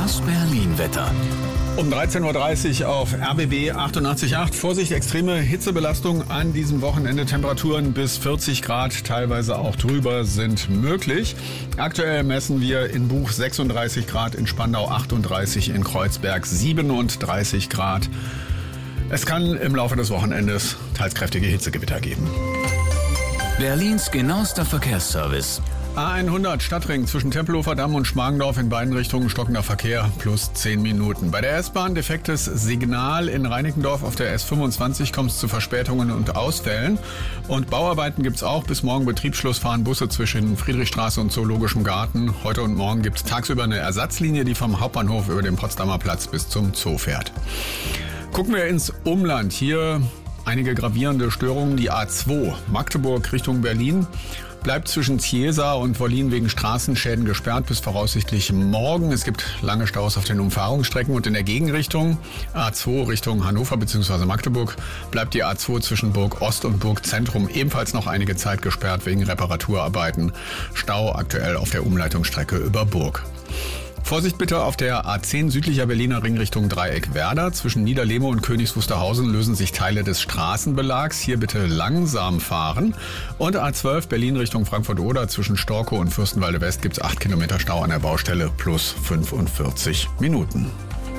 Das Berlin-Wetter. Um 13.30 Uhr auf RBB 88.8. Vorsicht, extreme Hitzebelastung an diesem Wochenende. Temperaturen bis 40 Grad, teilweise auch drüber, sind möglich. Aktuell messen wir in Buch 36 Grad, in Spandau 38, in Kreuzberg 37 Grad. Es kann im Laufe des Wochenendes teils kräftige Hitzegewitter geben. Berlins genauester Verkehrsservice. A100 Stadtring zwischen Tempelhofer Damm und Schmargendorf in beiden Richtungen stockender Verkehr plus 10 Minuten. Bei der S-Bahn defektes Signal in Reinickendorf auf der S25 kommt es zu Verspätungen und Ausfällen. Und Bauarbeiten gibt es auch. Bis morgen Betriebsschluss fahren Busse zwischen Friedrichstraße und Zoologischem Garten. Heute und morgen gibt es tagsüber eine Ersatzlinie, die vom Hauptbahnhof über den Potsdamer Platz bis zum Zoo fährt. Gucken wir ins Umland. Hier einige gravierende Störungen. Die A2 Magdeburg Richtung Berlin bleibt zwischen Ciesa und Wollin wegen Straßenschäden gesperrt bis voraussichtlich morgen. Es gibt lange Staus auf den Umfahrungsstrecken und in der Gegenrichtung A2 Richtung Hannover bzw. Magdeburg bleibt die A2 zwischen Burg Ost und Burg Zentrum ebenfalls noch einige Zeit gesperrt wegen Reparaturarbeiten. Stau aktuell auf der Umleitungsstrecke über Burg. Vorsicht bitte auf der A10 südlicher Berliner Ring Richtung Dreieck Werder. Zwischen Niederlehme und Königs Wusterhausen lösen sich Teile des Straßenbelags. Hier bitte langsam fahren. Und A12 Berlin Richtung Frankfurt-Oder zwischen Storkow und Fürstenwalde West gibt es 8 Kilometer Stau an der Baustelle plus 45 Minuten.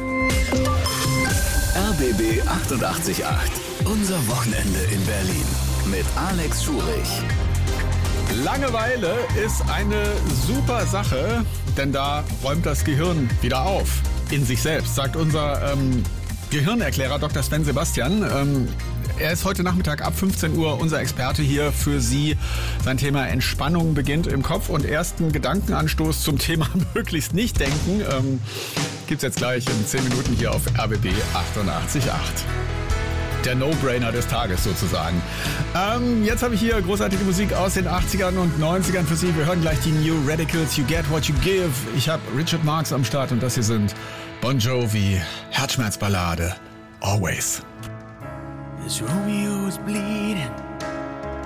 RBB 88.8. Unser Wochenende in Berlin mit Alex Schurich. Langeweile ist eine super Sache, denn da räumt das Gehirn wieder auf in sich selbst, sagt unser Gehirnerklärer Dr. Sven Sebastian. Er ist heute Nachmittag ab 15 Uhr unser Experte hier für Sie. Sein Thema Entspannung beginnt im Kopf und ersten Gedankenanstoß zum Thema möglichst nicht denken gibt's jetzt gleich in 10 Minuten hier auf RBB 88.8. Der No-Brainer des Tages sozusagen. Jetzt habe ich hier großartige Musik aus den 80ern und 90ern für Sie. Wir hören gleich die New Radicals, You Get What You Give. Ich habe Richard Marx am Start und das hier sind Bon Jovi, Herzschmerzballade, Always. As Romeo is bleeding